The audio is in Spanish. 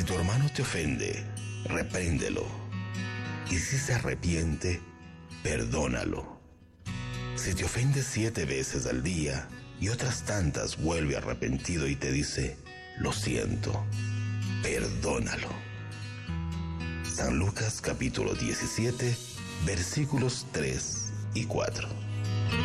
Si tu hermano te ofende, repréndelo. Y si se arrepiente, perdónalo. Si te ofende 7 veces al día y otras tantas vuelve arrepentido y te dice, lo siento, perdónalo. San Lucas capítulo 17, versículos 3 y 4.